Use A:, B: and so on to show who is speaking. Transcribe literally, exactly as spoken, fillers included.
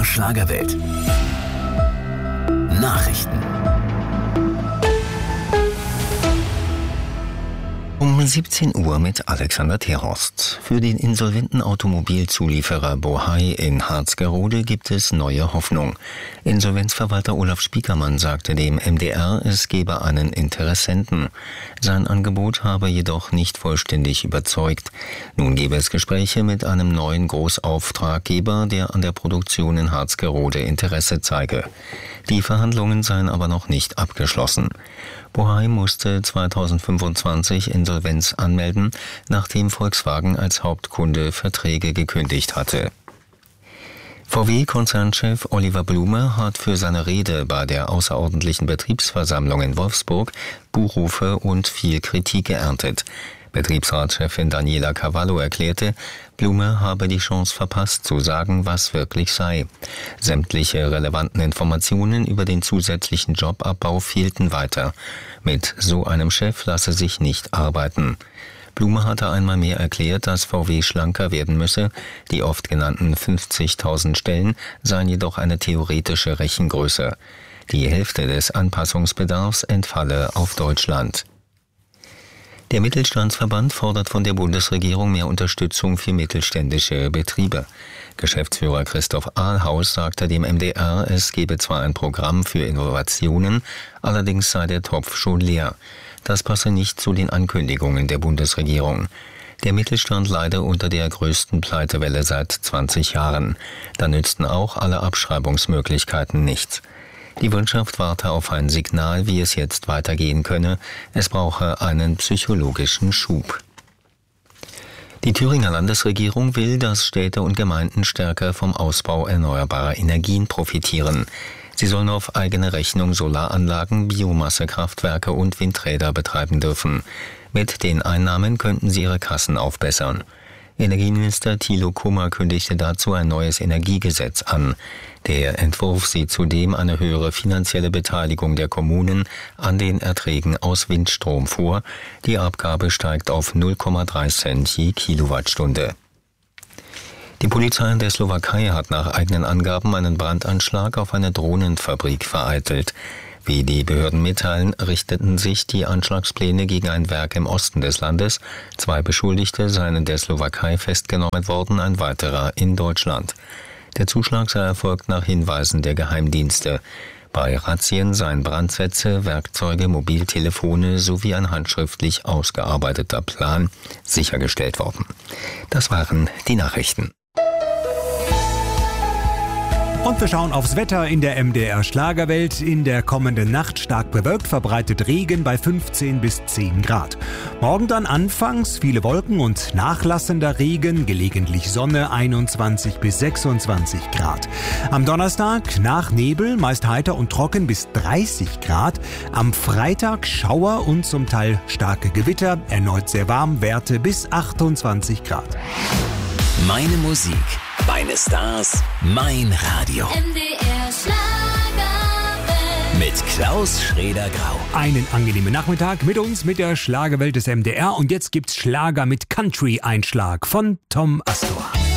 A: Schlagerwelt. Nachrichten.
B: Um siebzehn Uhr mit Alexander Terhorst. Für den insolventen Automobilzulieferer Bohai in Harzgerode gibt es neue Hoffnung. Insolvenzverwalter Olaf Spiekermann sagte dem M D R, es gebe einen Interessenten. Sein Angebot habe jedoch nicht vollständig überzeugt. Nun gebe es Gespräche mit einem neuen Großauftraggeber, der an der Produktion in Harzgerode Interesse zeige. Die Verhandlungen seien aber noch nicht abgeschlossen. Bohai musste zweitausendfünfundzwanzig Insolvenz anmelden, nachdem Volkswagen als Hauptkunde Verträge gekündigt hatte. V W-Konzernchef Oliver Blume hat für seine Rede bei der außerordentlichen Betriebsversammlung in Wolfsburg Buhrufe und viel Kritik geerntet. Betriebsratschefin Daniela Cavallo erklärte, Blume habe die Chance verpasst, zu sagen, was wirklich sei. Sämtliche relevanten Informationen über den zusätzlichen Jobabbau fehlten weiter. Mit so einem Chef lasse sich nicht arbeiten. Blume hatte einmal mehr erklärt, dass V W schlanker werden müsse. Die oft genannten fünfzigtausend Stellen seien jedoch eine theoretische Rechengröße. Die Hälfte des Anpassungsbedarfs entfalle auf Deutschland. Der Mittelstandsverband fordert von der Bundesregierung mehr Unterstützung für mittelständische Betriebe. Geschäftsführer Christoph Ahlhaus sagte dem M D R, es gebe zwar ein Programm für Innovationen, allerdings sei der Topf schon leer. Das passe nicht zu den Ankündigungen der Bundesregierung. Der Mittelstand leide unter der größten Pleitewelle seit zwanzig Jahren. Da nützten auch alle Abschreibungsmöglichkeiten nichts. Die Wirtschaft warte auf ein Signal, wie es jetzt weitergehen könne. Es brauche einen psychologischen Schub. Die Thüringer Landesregierung will, dass Städte und Gemeinden stärker vom Ausbau erneuerbarer Energien profitieren. Sie sollen auf eigene Rechnung Solaranlagen, Biomassekraftwerke und Windräder betreiben dürfen. Mit den Einnahmen könnten sie ihre Kassen aufbessern. Energieminister Thilo Kummer kündigte dazu ein neues Energiegesetz an. Der Entwurf sieht zudem eine höhere finanzielle Beteiligung der Kommunen an den Erträgen aus Windstrom vor. Die Abgabe steigt auf null Komma drei Cent je Kilowattstunde. Die Polizei in der Slowakei hat nach eigenen Angaben einen Brandanschlag auf eine Drohnenfabrik vereitelt. Wie die Behörden mitteilen, richteten sich die Anschlagspläne gegen ein Werk im Osten des Landes. Zwei Beschuldigte seien in der Slowakei festgenommen worden, ein weiterer in Deutschland. Der Zuschlag sei erfolgt nach Hinweisen der Geheimdienste. Bei Razzien seien Brandsätze, Werkzeuge, Mobiltelefone sowie ein handschriftlich ausgearbeiteter Plan sichergestellt worden. Das waren die Nachrichten.
C: Und wir schauen aufs Wetter in der M D R Schlagerwelt. In der kommenden Nacht stark bewölkt, verbreitet Regen bei fünfzehn bis zehn Grad. Morgen dann anfangs viele Wolken und nachlassender Regen, gelegentlich Sonne, einundzwanzig bis sechsundzwanzig Grad. Am Donnerstag nach Nebel, meist heiter und trocken bis dreißig Grad. Am Freitag Schauer und zum Teil starke Gewitter, erneut sehr warm, Werte bis achtundzwanzig Grad.
A: Meine Musik, meine Stars, mein Radio.
D: M D R Schlagerwelt.
A: Mit Klaus Schrader-Grau.
C: Einen angenehmen Nachmittag mit uns, mit der Schlagerwelt des M D R. Und jetzt gibt's Schlager mit Country-Einschlag von Tom Astor.